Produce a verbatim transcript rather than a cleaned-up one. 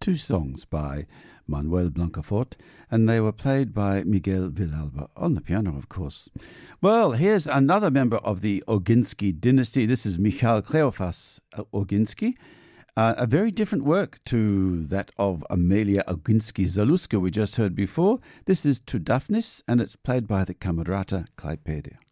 two songs by Manuel Blancafort, and they were played by Miguel Villalba on the piano, of course. Well, here's another member of the Oginsky dynasty. This is Michal Kleofas Oginsky. Uh, a very different work to that of Amelia Oginsky-Zaluska we just heard before. This is To Daphnis, and it's played by the Camerata Klaipėda.